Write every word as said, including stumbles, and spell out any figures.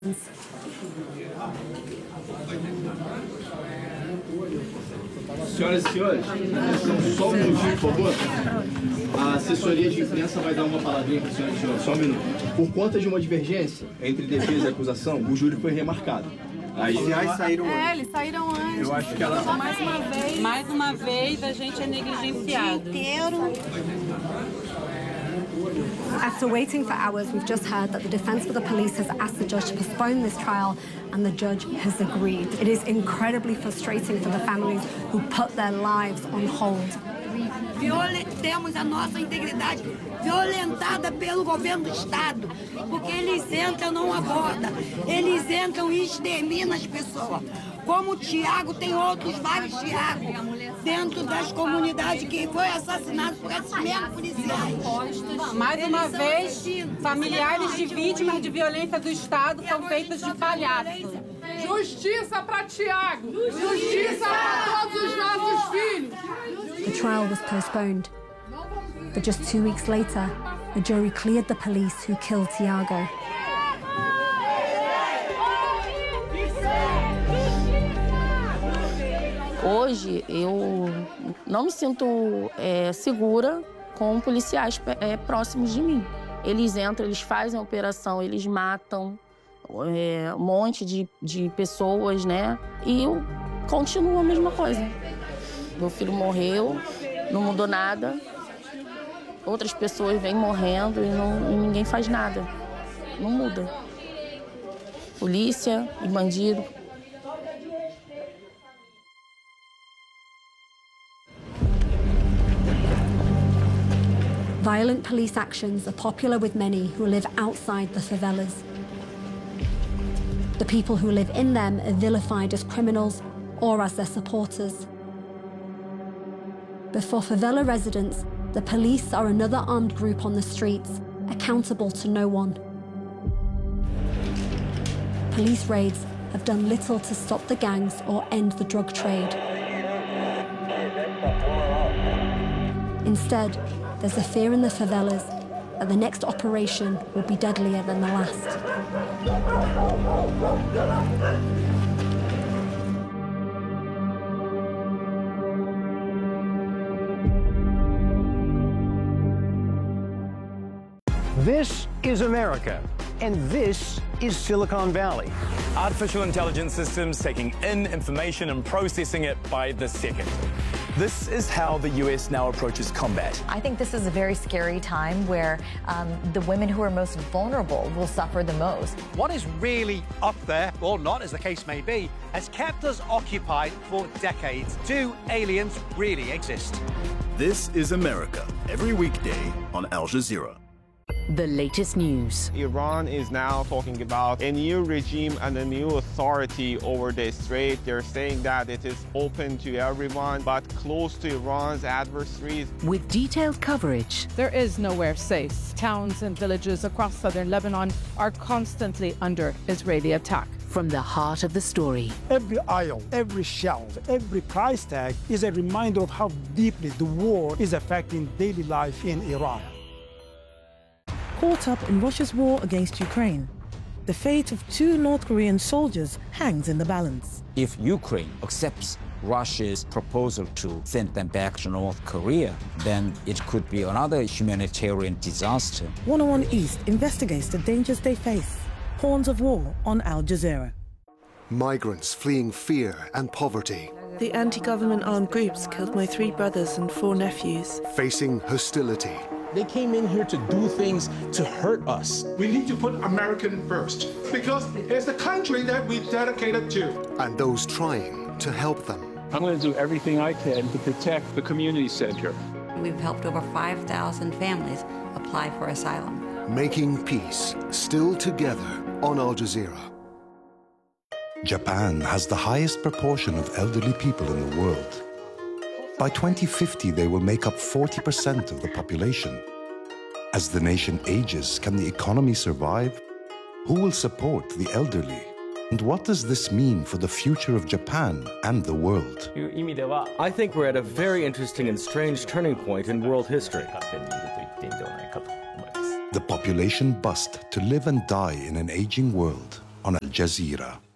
Senhoras e senhores, só um minutinho, por favor. A assessoria de imprensa vai dar uma palavrinha para a senhora e senhores. Só um minuto. Por conta de uma divergência entre defesa e acusação, o júri foi remarcado. Aí, Os saíram antes. É, eles saíram antes. Eu acho que ela... Mais uma vez. Mais uma vez, a gente é negligenciado. O dia inteiro. After waiting for hours, we've just heard that the defense for the police has asked the judge to postpone this trial, and the judge has agreed. It is incredibly frustrating for the families who put their lives on hold. Temos a nossa integridade violentada pelo governo do Estado, porque eles entram, não abordam, eles entram e exterminam as pessoas. Como o Tiago, tem outros vários Tiago dentro das comunidades que foi assassinado por esses mesmos policiais. Mais uma vez, familiares de vítimas de violência do Estado são feitos de palhaço. Justiça para Tiago! Justiça para todos os nossos filhos! The trial was postponed, but just two weeks later, a jury cleared the police who killed Tiago. Hoje eu não me sinto é, segura com policiais é, próximos de mim. Eles entram, eles fazem a operação, eles matam é, um monte de, de pessoas, né? E eu continuo a mesma coisa. Meu filho morreu, não mudou nada. Outras pessoas vêm morrendo e, não, e ninguém faz nada. Não muda. Polícia e bandido. Violent police actions are popular with many who live outside the favelas. The people who live in them are vilified as criminals or as their supporters. But for favela residents, the police are another armed group on the streets, accountable to no one. Police raids have done little to stop the gangs or end the drug trade. Instead, there's a fear in the favelas that the next operation will be deadlier than the last. This is America, and this is Silicon Valley. Artificial intelligence systems taking in information and processing it by the second. This is how the U S now approaches combat. I think this is a very scary time where um, the women who are most vulnerable will suffer the most. What is really up there, or not as the case may be, has kept us occupied for decades. Do aliens really exist? This is America, every weekday on Al Jazeera. The latest news. Iran is now talking about a new regime and a new authority over the strait. They're saying that it is open to everyone, but close to Iran's adversaries. With detailed coverage. There is nowhere safe. Towns and villages across southern Lebanon are constantly under Israeli attack. From the heart of the story. Every aisle, every shelf, every price tag is a reminder of how deeply the war is affecting daily life in Iran. Caught up in Russia's war against Ukraine, the fate of two North Korean soldiers hangs in the balance. If Ukraine accepts Russia's proposal to send them back to North Korea, then it could be another humanitarian disaster. one oh one East investigates the dangers they face. Horns of War on Al Jazeera. Migrants fleeing fear and poverty. The anti-government armed groups killed my three brothers and four nephews. Facing hostility. They came in here to do things to hurt us. We need to put American first, because it's the country that we dedicated to. And those trying to help them. I'm going to do everything I can to protect the community center. We've helped over five thousand families apply for asylum. Making peace, still together on Al Jazeera. Japan has the highest proportion of elderly people in the world. By twenty fifty, they will make up forty percent of the population. As the nation ages, can the economy survive? Who will support the elderly? And what does this mean for the future of Japan and the world? I think we're at a very interesting and strange turning point in world history. The population bust to live and die in an aging world. on Al Jazeera.